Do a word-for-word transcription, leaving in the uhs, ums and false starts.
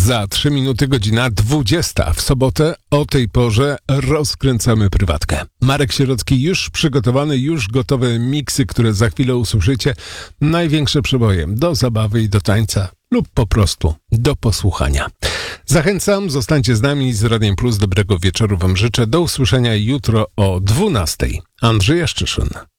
Za trzy minuty godzina dwudziesta. W sobotę o tej porze rozkręcamy prywatkę. Marek Sierocki już przygotowany, już gotowe miksy, które za chwilę usłyszycie. Największe przeboje do zabawy i do tańca lub po prostu do posłuchania. Zachęcam, zostańcie z nami z Radiem Plus. Dobrego wieczoru wam życzę. Do usłyszenia jutro o dwunastej. Andrzej Jaszczyszyn.